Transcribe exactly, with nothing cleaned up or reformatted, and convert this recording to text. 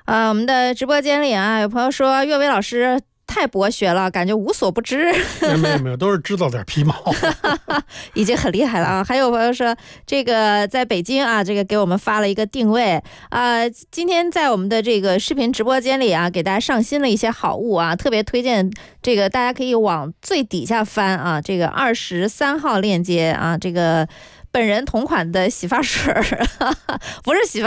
啊，我们的直播间里啊，有朋友说岳伟老师太博学了，感觉无所不知。 没有没有，都是知道点皮毛， 已经很厉害了啊！还有朋友说，这个在北京啊，这个给我们发了一个定位啊、今天在我们的这个视频直播间里啊，给大家上新了一些好物啊，特别推荐这个大家可以往最底下翻啊，这个二十三号链接啊，这个本人同款的洗发水，不是洗发。